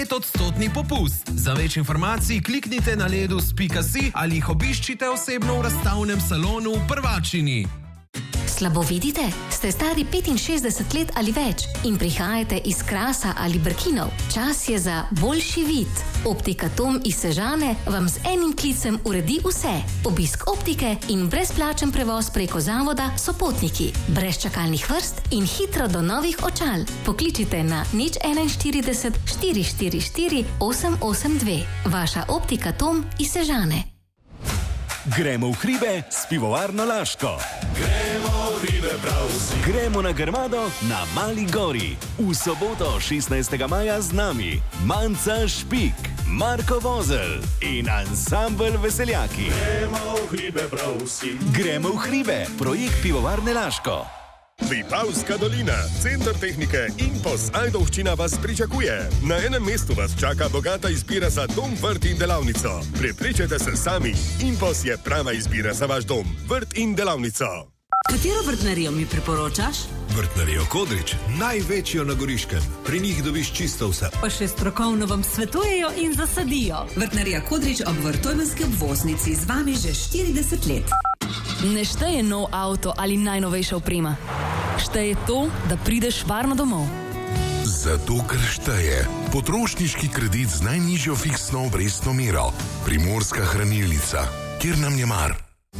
5% popust. Za več informacij kliknite na ledus.si ali jih obiščite osebno v razstavnem salonu v Prvačini. Slabo vidite? Ste stari 65 let ali več in prihajate iz Krasa ali Brkinov? Čas je za boljši vid. Optika Tom iz Sežane vam z enim klicem uredi vse. Obisk optike in brezplačen prevoz preko zavoda Sopotniki. Brez čakalnih vrst in hitro do novih očal. Pokličite na 041 444 882. Vaša Optika Tom iz Sežane. Gremo v hribe s pivovarno Laško. Gremo v hribe prav vsi. Gremo na Grmado na Mali gori. V soboto 16. maja z nami Manca Špik, Marko Vozelj in ansambel Veseljaki. Gremo v hribe prav vsi. Gremo v hribe, projekt pivovarne Laško. Vipavska dolina, center tehnike Impos Ajdovščina vas pričakuje. Na enem mestu vas čaka bogata izbira za dom, vrt in delavnico. Prepričajte se sami, Impos je prava izbira za vaš dom, vrt in delavnico. Katero vrtnarijo mi priporočaš? Vrtnarijo Kodrič, največjo na Goriškem. Pri njih dobiš čisto vse. Pa še strokovno vam svetujejo in zasadijo. Vrtnarija Kodrič ob Vrtojmenski obvoznici z vami že 40 let. Ne šteje nov avto ali najnovejša oprema. Šteje to, da prideš varno domov. Zato, ker šteje potrošniški kredit z najnižjo fiksno obrestno mero. Primorska hranilnica, kjer nam je mar.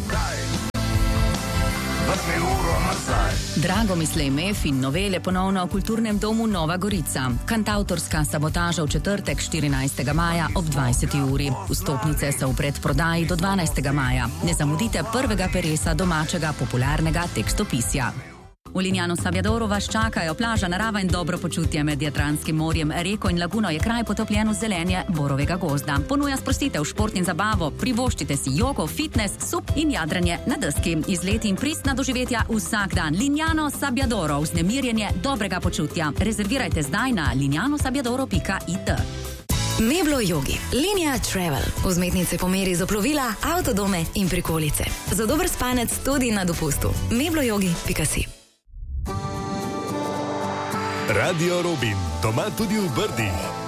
Drago Mislej Mef in novele ponovno v kulturnem domu Nova Gorica. Kantavtorska sabotaža v četrtek 14. maja ob 20. uri. Vstopnice so v predprodaji do 12. maja. Ne zamudite prvega peresa domačega popularnega tekstopisja. V Linjanu Sabjadoru vas čakajo plaža, narava in dobro počutje med Jadranskim morjem, reko in laguno je kraj potopljen v zelenje borovega gozda. Ponuja sprostitev, šport in zabavo, privoščite si jogo, fitness, sup in jadranje na deski. Izleti in pristna doživetja vsak dan. Linjano Sabjadoro, vznemirjenje dobrega počutja. Rezervirajte zdaj na linjanosabjadoro.it. Meblo Yogi, Linija Travel. Vzmetnice po meri za plovila, avtodome in prikolice. Za dober spanec tudi na dopustu. mebloyogi.si. Radio Robin, doma tudi v Brdih.